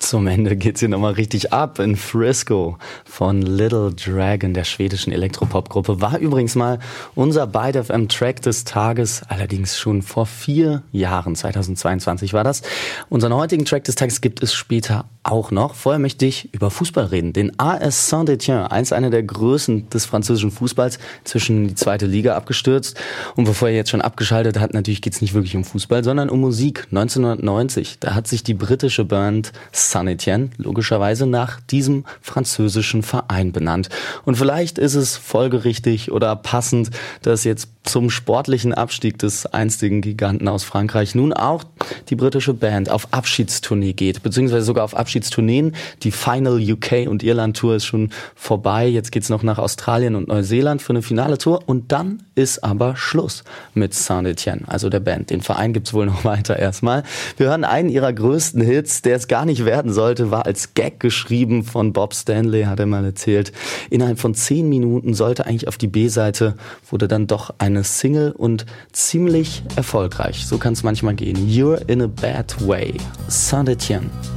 Zum Ende geht's hier nochmal richtig ab in Frisco von Little Dragon, der schwedischen Elektropop-Gruppe. War übrigens mal unser Byte FM Track des Tages, allerdings schon vor 4 Jahren, 2022 war das. Unseren heutigen Track des Tages gibt es später auch noch. Vorher möchte ich über Fußball reden. Den AS Saint-Étienne, einer der Größen des französischen Fußballs, zwischen die 2. Liga abgestürzt. Und bevor ihr jetzt schon abgeschaltet habt, natürlich geht's nicht wirklich um Fußball, sondern um Musik. 1990, da hat sich die britische Band Saint-Étienne logischerweise nach diesem französischen Verein benannt. Und vielleicht ist es folgerichtig oder passend, dass jetzt zum sportlichen Abstieg des einstigen Giganten aus Frankreich nun auch die britische Band auf Abschiedstournee geht, beziehungsweise sogar auf Abschiedstourneen. Die Final UK und Irland Tour ist schon vorbei. Jetzt geht's noch nach Australien und Neuseeland für eine finale Tour und dann ist aber Schluss mit Saint-Étienne, also der Band. Den Verein gibt's wohl noch weiter erstmal. Wir hören einen ihrer größten Hits, der es gar nicht werden sollte, war als Gag geschrieben von Bob Stanley, hat er mal erzählt. Innerhalb von 10 Minuten sollte eigentlich auf die B-Seite, wurde dann doch eine Single und ziemlich erfolgreich. So kann es manchmal gehen. You're in a bad way. Saint-Étienne.